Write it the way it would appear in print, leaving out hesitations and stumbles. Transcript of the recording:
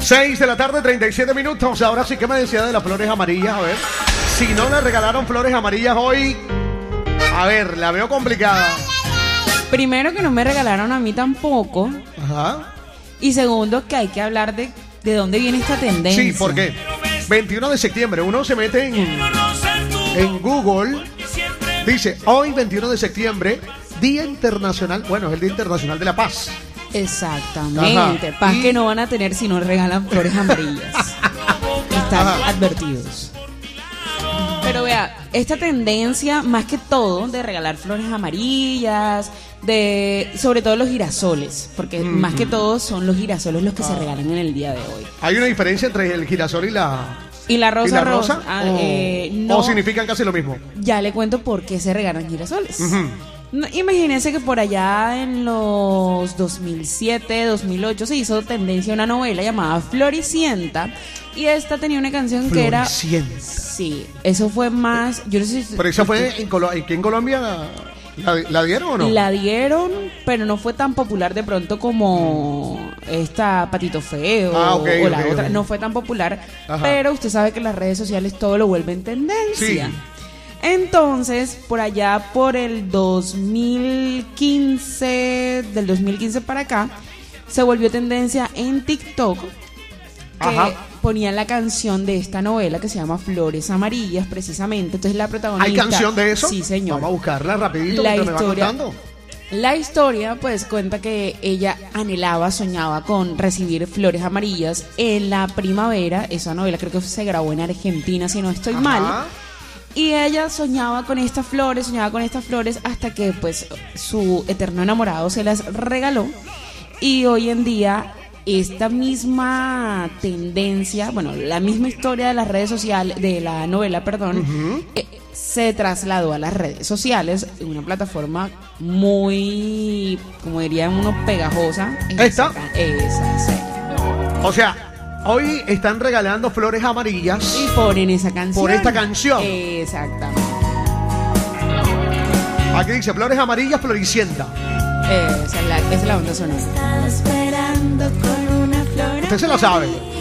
6 de la tarde, 37 minutos. Ahora sí, ¿qué me decía de las flores amarillas? A ver, si no le regalaron flores amarillas hoy, a ver, la veo complicada. Primero, que no me regalaron a mí tampoco. Ajá. Y segundo, que hay que hablar de dónde viene esta tendencia. Sí, ¿por qué? 21 de septiembre, uno se mete en Google, dice, hoy 21 de septiembre, Día Internacional, bueno, es el Día Internacional de la Paz. Exactamente. Ajá. Paz que no van a tener si no regalan flores amarillas. Están Ajá. advertidos. Pero vea, esta tendencia, más que todo, de regalar flores amarillas, sobre todo los girasoles, porque más que todo son los girasoles los que se regalan en el día de hoy. ¿Hay una diferencia entre el girasol y la rosa? rosa? No, ¿O significan casi lo mismo? ya le cuento por qué se regalan girasoles. Ujú. No, imagínense que por allá en los 2007, 2008 se hizo tendencia una novela llamada Floricienta, y esta tenía una canción que era... Floricienta. Sí, eso fue más... Yo no sé si... Pero esa fue aquí en Colombia, ¿la dieron o no? La dieron, pero no fue tan popular de pronto como esta Patito Feo o la otra. No fue tan popular, Ajá. pero usted sabe que las redes sociales todo lo vuelven tendencia. Sí. Entonces, por allá por el 2015, del 2015 para acá, se volvió tendencia en TikTok, que Ajá. ponían la canción de esta novela que se llama Flores Amarillas, precisamente. Entonces la protagonista... ¿Hay canción de eso? Sí, señor. Vamos a buscarla rapidito La mientras me va historia- contando. La historia pues cuenta que ella soñaba con recibir flores amarillas en la primavera. Esa novela creo que se grabó en Argentina, si no estoy Ajá. mal. Y ella soñaba con estas flores, hasta que pues su eterno enamorado se las regaló. Y hoy en día esta misma tendencia, bueno, la misma historia de las redes sociales, de la novela, perdón, se trasladó a las redes sociales en una plataforma muy, como dirían unos, pegajosa. ¿Esta? Esa, sí. O sea, hoy están regalando flores amarillas. Y ponen esa canción. Por esta canción. Exactamente. Aquí dice flores amarillas, Floricienta. Esa es la banda sonora. Estaba esperando con una flor. Usted se lo sabe.